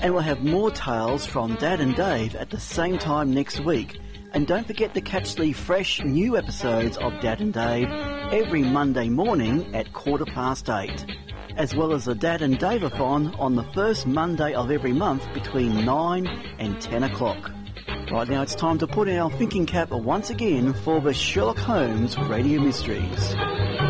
And we'll have more tales from Dad and Dave at the same time next week. And don't forget to catch the fresh new episodes of Dad and Dave every Monday morning at 8:15, as well as the Dad and Dave-a-thon on the first Monday of every month between 9 and 10 o'clock. Right now it's time to put our thinking cap once again for the Sherlock Holmes Radio Mysteries.